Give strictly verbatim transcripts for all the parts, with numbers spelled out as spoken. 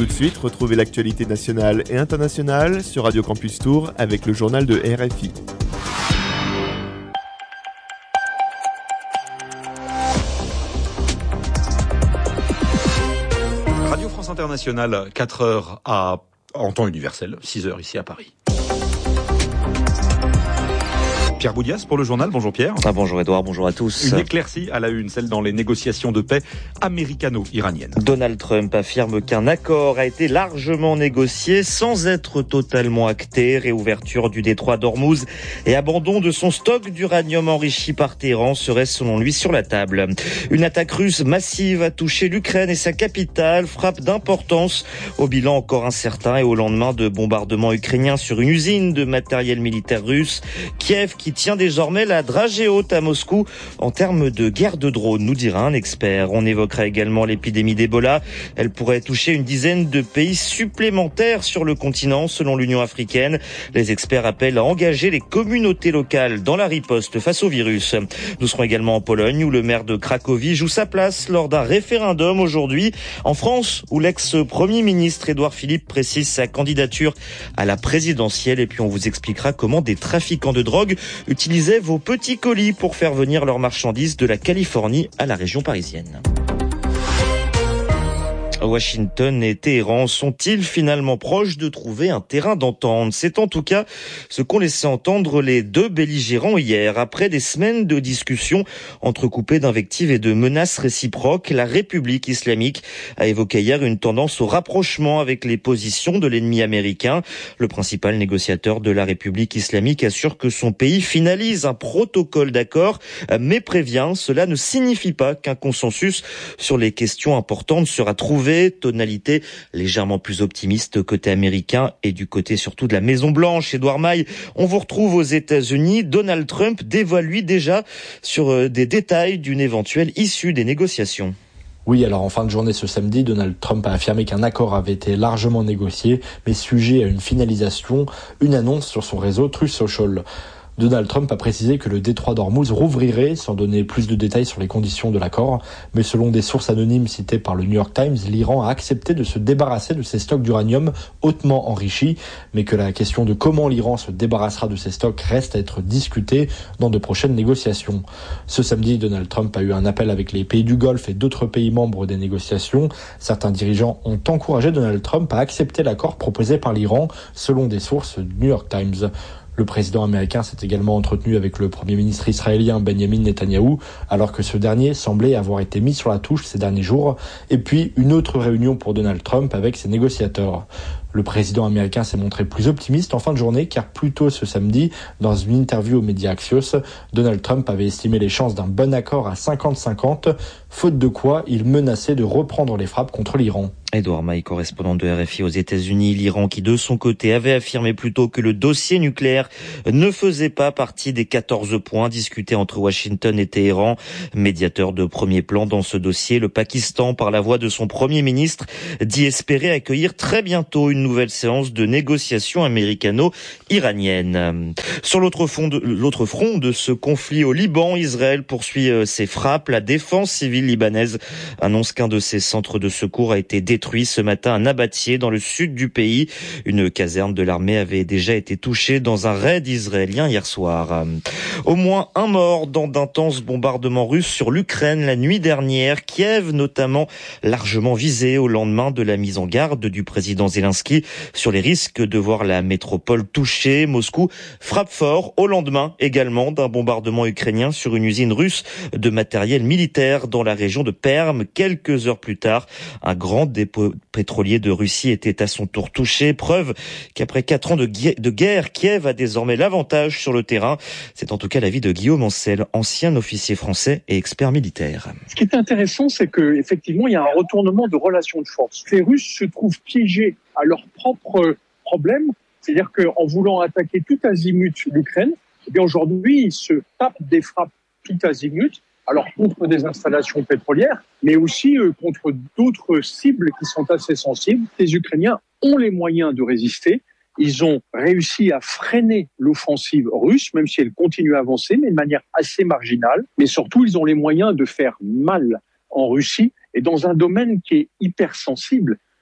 Tout de suite, retrouvez l'actualité nationale et internationale sur Radio Campus Tours avec le journal de R F I. Radio France Internationale, quatre heures à, en temps universel, six heures ici à Paris. Pierre Boudias pour le journal. Bonjour Pierre. Ah, bonjour Edouard, bonjour à tous. Une éclaircie à la une, celle dans les négociations de paix américano-iraniennes. Donald Trump affirme qu'un accord a été largement négocié sans être totalement acté. Réouverture du détroit d'Ormuz et abandon de son stock d'uranium enrichi par Téhéran serait selon lui sur la table. Une attaque russe massive a touché l'Ukraine et sa capitale, frappe d'importance au bilan encore incertain et au lendemain de bombardements ukrainiens sur une usine de matériel militaire russe. Kiev qui tient désormais la dragée haute à Moscou en termes de guerre de drones, nous dira un expert. On évoquera également l'épidémie d'Ebola. Elle pourrait toucher une dizaine de pays supplémentaires sur le continent, selon l'Union africaine. Les experts appellent à engager les communautés locales dans la riposte face au virus. Nous serons également en Pologne, où le maire de Cracovie joue sa place lors d'un référendum aujourd'hui. En France, où l'ex-premier ministre Édouard Philippe précise sa candidature à la présidentielle. Et puis on vous expliquera comment des trafiquants de drogue utilisaient vos petits colis pour faire venir leurs marchandises de la Californie à la région parisienne. Washington et Téhéran sont-ils finalement proches de trouver un terrain d'entente? C'est en tout cas ce qu'ont laissé entendre les deux belligérants hier. Après des semaines de discussions entrecoupées d'invectives et de menaces réciproques, la République islamique a évoqué hier une tendance au rapprochement avec les positions de l'ennemi américain. Le principal négociateur de la République islamique assure que son pays finalise un protocole d'accord, mais prévient, cela ne signifie pas qu'un consensus sur les questions importantes sera trouvé. Tonalité légèrement plus optimiste côté américain et du côté surtout de la Maison-Blanche. Édouard Maille, on vous retrouve aux États-Unis. Donald Trump dévoile lui déjà sur des détails d'une éventuelle issue des négociations. Oui, alors en fin de journée ce samedi, Donald Trump a affirmé qu'un accord avait été largement négocié, mais sujet à une finalisation, une annonce sur son réseau Truth Social. Donald Trump a précisé que le détroit d'Ormuz rouvrirait, sans donner plus de détails sur les conditions de l'accord. Mais selon des sources anonymes citées par le New York Times, l'Iran a accepté de se débarrasser de ses stocks d'uranium hautement enrichis, mais que la question de comment l'Iran se débarrassera de ses stocks reste à être discutée dans de prochaines négociations. Ce samedi, Donald Trump a eu un appel avec les pays du Golfe et d'autres pays membres des négociations. Certains dirigeants ont encouragé Donald Trump à accepter l'accord proposé par l'Iran, selon des sources du New York Times. Le président américain s'est également entretenu avec le premier ministre israélien Benjamin Netanyahou, alors que ce dernier semblait avoir été mis sur la touche ces derniers jours. Et puis, une autre réunion pour Donald Trump avec ses négociateurs. Le président américain s'est montré plus optimiste en fin de journée, car plus tôt ce samedi, dans une interview aux médias Axios, Donald Trump avait estimé les chances d'un bon accord à cinquante cinquante, faute de quoi il menaçait de reprendre les frappes contre l'Iran. Edouard Maille, correspondant de R F I aux États-Unis. L'Iran qui, de son côté, avait affirmé plus tôt que le dossier nucléaire ne faisait pas partie des quatorze points discutés entre Washington et Téhéran. Médiateur de premier plan dans ce dossier, le Pakistan, par la voix de son premier ministre, dit espérer accueillir très bientôt une nouvelle séance de négociations américano-iraniennes. Sur l'autre front de, l'autre front de ce conflit au Liban, Israël poursuit ses frappes. La défense civile libanaise annonce qu'un de ses centres de secours a été détruit ce matin à Nabatieh, dans le sud du pays. Une caserne de l'armée avait déjà été touchée dans un raid israélien hier soir. Au moins un mort dans d'intenses bombardements russes sur l'Ukraine la nuit dernière. Kiev notamment largement visé au lendemain de la mise en garde du président Zelensky sur les risques de voir la métropole touchée. Moscou frappe fort au lendemain également d'un bombardement ukrainien sur une usine russe de matériel militaire dans la région de Perm. Quelques heures plus tard, un grand dépôt pétrolier de Russie était à son tour touché. Preuve qu'après quatre ans de, gu- de guerre, Kiev a désormais l'avantage sur le terrain. C'est en tout cas l'avis de Guillaume Ancel, ancien officier français et expert militaire. Ce qui est intéressant, c'est que effectivement, il y a un retournement de relations de force. Les Russes se trouvent piégés à leurs propres problèmes, c'est-à-dire qu'en voulant attaquer tout azimut l'Ukraine, eh bien aujourd'hui, ils se tapent des frappes tout azimut, alors contre des installations pétrolières, mais aussi euh, contre d'autres cibles qui sont assez sensibles. Les Ukrainiens ont les moyens de résister. Ils ont réussi à freiner l'offensive russe, même si elle continue à avancer, mais de manière assez marginale. Mais surtout, ils ont les moyens de faire mal en Russie et dans un domaine qui est hypersensible.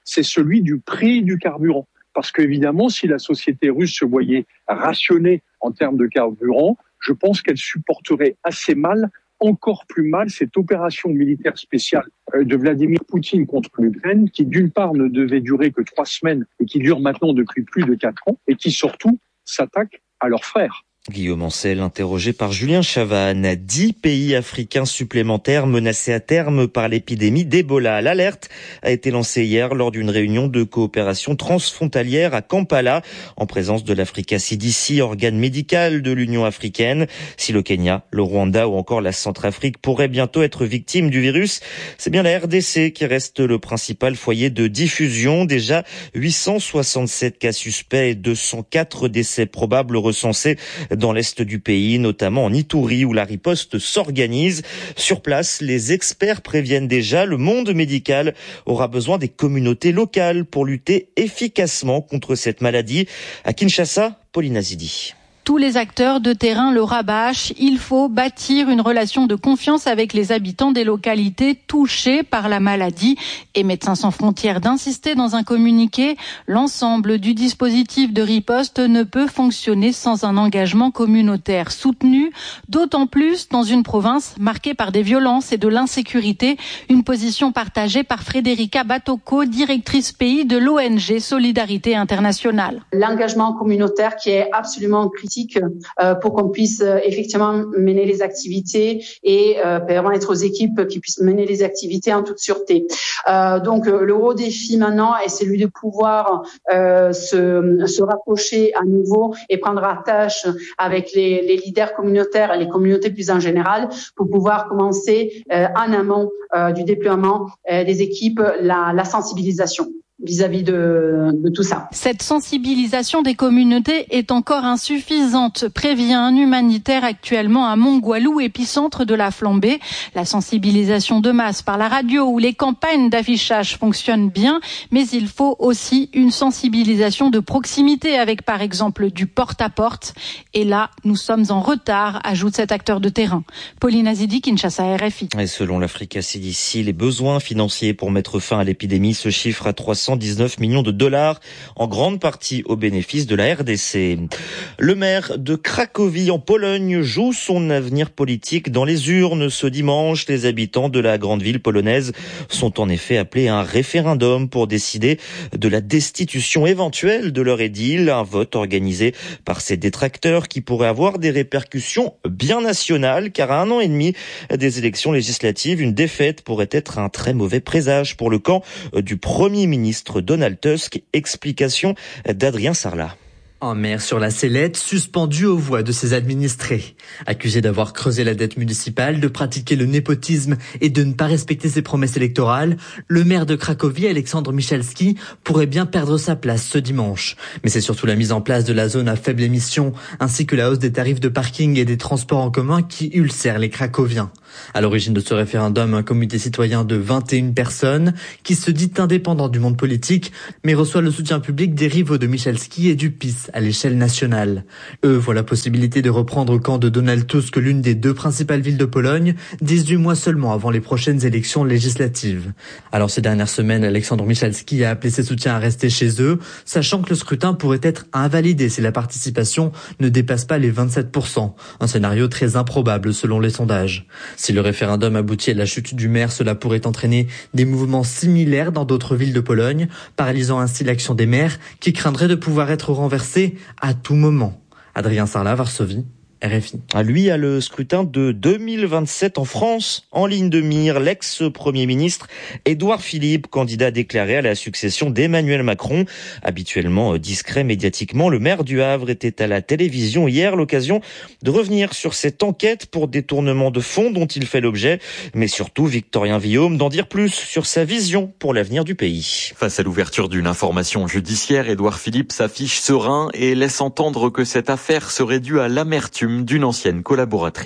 c'est celui du prix du carburant. Parce qu'évidemment, si la société russe se voyait rationnée en termes de carburant, je pense qu'elle supporterait assez mal, encore plus mal, cette opération militaire spéciale de Vladimir Poutine contre l'Ukraine, qui d'une part ne devait durer que trois semaines et qui dure maintenant depuis plus de quatre ans, et qui surtout s'attaque à leurs frères. Guillaume Ancel, interrogé par Julien Chavannes. Dix pays africains supplémentaires menacés à terme par l'épidémie d'Ebola. L'alerte a été lancée hier lors d'une réunion de coopération transfrontalière à Kampala, en présence de l'Africa C D C, organe médical de l'Union africaine. Si le Kenya, le Rwanda ou encore la Centrafrique pourraient bientôt être victimes du virus, c'est bien la R D C qui reste le principal foyer de diffusion. Déjà huit cent soixante-sept cas suspects et deux cent quatre décès probables recensés dans l'est du pays, notamment en Ituri où la riposte s'organise. Sur place, les experts préviennent déjà, le monde médical aura besoin des communautés locales pour lutter efficacement contre cette maladie. À Kinshasa, Pauline Azidi. Tous les acteurs de terrain le rabâchent. Il faut bâtir une relation de confiance avec les habitants des localités touchées par la maladie. Et Médecins sans frontières d'insister dans un communiqué. L'ensemble du dispositif de riposte ne peut fonctionner sans un engagement communautaire soutenu. D'autant plus dans une province marquée par des violences et de l'insécurité. Une position partagée par Frédérica Batoko, directrice pays de l'O N G Solidarité Internationale. L'engagement communautaire qui est absolument critique pour qu'on puisse effectivement mener les activités et permettre aux équipes qui puissent mener les activités en toute sûreté. Euh, donc le gros défi maintenant est celui de pouvoir euh, se, se rapprocher à nouveau et prendre attache avec les, les leaders communautaires et les communautés plus en général pour pouvoir commencer euh, en amont euh, du déploiement euh, des équipes la, la sensibilisation vis-à-vis de, de tout ça. Cette sensibilisation des communautés est encore insuffisante, prévient un humanitaire actuellement à Mongwalu, épicentre de la flambée. La sensibilisation de masse par la radio ou les campagnes d'affichage fonctionnent bien, mais il faut aussi une sensibilisation de proximité avec par exemple du porte-à-porte. Et là, nous sommes en retard, ajoute cet acteur de terrain. Pauline Azidi, Kinshasa, R F I. Et selon l'Africa C D C, les besoins financiers pour mettre fin à l'épidémie se chiffrent à trois cent dix-neuf millions de dollars, en grande partie au bénéfice de la R D C. Le maire de Cracovie en Pologne joue son avenir politique dans les urnes. Ce dimanche, les habitants de la grande ville polonaise sont en effet appelés à un référendum pour décider de la destitution éventuelle de leur édile, un vote organisé par ses détracteurs qui pourrait avoir des répercussions bien nationales, car à un an et demi des élections législatives, une défaite pourrait être un très mauvais présage pour le camp du Premier ministre Donald Tusk. Explication d'Adrien Sarlat. Un maire sur la sellette, suspendu aux voix de ses administrés. Accusé d'avoir creusé la dette municipale, de pratiquer le népotisme et de ne pas respecter ses promesses électorales, le maire de Cracovie, Alexandre Michalski, pourrait bien perdre sa place ce dimanche. Mais c'est surtout la mise en place de la zone à faible émission, ainsi que la hausse des tarifs de parking et des transports en commun qui ulcèrent les Cracoviens. À l'origine de ce référendum, un comité citoyen de vingt et une personnes, qui se dit indépendant du monde politique, mais reçoit le soutien public des rivaux de Michalski et du P I S à l'échelle nationale. Eux voient la possibilité de reprendre au camp de Donald Tusk l'une des deux principales villes de Pologne, dix-huit mois seulement avant les prochaines élections législatives. Alors ces dernières semaines, Alexandre Michalski a appelé ses soutiens à rester chez eux, sachant que le scrutin pourrait être invalidé si la participation ne dépasse pas les vingt-sept pour cent. Un scénario très improbable selon les sondages. Si le référendum aboutit à la chute du maire, cela pourrait entraîner des mouvements similaires dans d'autres villes de Pologne, paralysant ainsi l'action des maires qui craindraient de pouvoir être renversés à tout moment. Adrien Sarlat, Varsovie, R F I. À lui, à le scrutin de deux mille vingt-sept en France, en ligne de mire, l'ex-premier ministre Édouard Philippe, candidat déclaré à la succession d'Emmanuel Macron. Habituellement discret médiatiquement, le maire du Havre était à la télévision hier, l'occasion de revenir sur cette enquête pour détournement de fonds dont il fait l'objet, mais surtout, Victorien Villaume, d'en dire plus sur sa vision pour l'avenir du pays. Face à l'ouverture d'une information judiciaire, Édouard Philippe s'affiche serein et laisse entendre que cette affaire serait due à l'amertume d'une ancienne collaboratrice.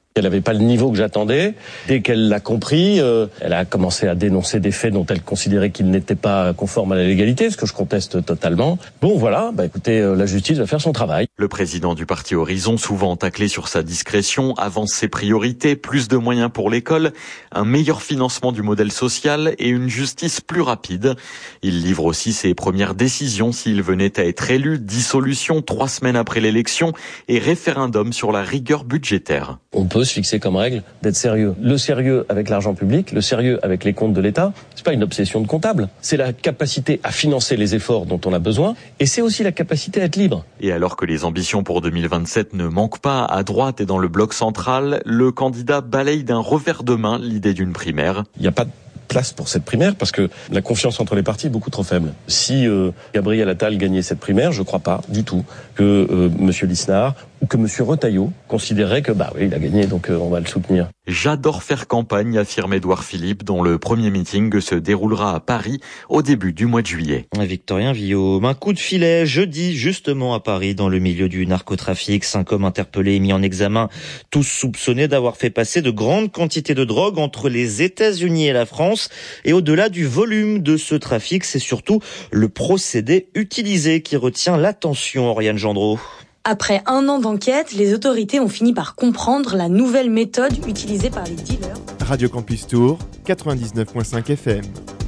Elle n'avait pas le niveau que j'attendais. Dès qu'elle l'a compris, euh, elle a commencé à dénoncer des faits dont elle considérait qu'ils n'étaient pas conformes à la légalité, ce que je conteste totalement. Bon, voilà, bah écoutez, euh, la justice va faire son travail. Le président du parti Horizon, souvent taclé sur sa discrétion, avance ses priorités, plus de moyens pour l'école, un meilleur financement du modèle social et une justice plus rapide. Il livre aussi ses premières décisions s'il venait à être élu, dissolution trois semaines après l'élection et référendum sur la rigueur budgétaire. On peut se fixer comme règle d'être sérieux. Le sérieux avec l'argent public, le sérieux avec les comptes de l'État, c'est pas une obsession de comptable. C'est la capacité à financer les efforts dont on a besoin et c'est aussi la capacité à être libre. Et alors que les ambitions pour deux mille vingt-sept ne manquent pas à droite et dans le bloc central, le candidat balaye d'un revers de main l'idée d'une primaire. Il n'y a pas de place pour cette primaire parce que la confiance entre les partis est beaucoup trop faible. Si euh, Gabriel Attal gagnait cette primaire, je ne crois pas du tout que euh, M. Lisnard ou que M. Retailleau considérait que bah oui, il a gagné, donc euh, on va le soutenir. J'adore faire campagne, affirme Édouard Philippe, dont le premier meeting se déroulera à Paris au début du mois de juillet. Victorien Villaume, un coup de filet jeudi justement à Paris dans le milieu du narcotrafic. Cinq hommes interpellés et mis en examen, tous soupçonnés d'avoir fait passer de grandes quantités de drogue entre les États-Unis et la France. Et au-delà du volume de ce trafic, c'est surtout le procédé utilisé qui retient l'attention, Oriane Gendreau. Après un an d'enquête, les autorités ont fini par comprendre la nouvelle méthode utilisée par les dealers. Radio Campus Tour, quatre-vingt-dix-neuf virgule cinq F M.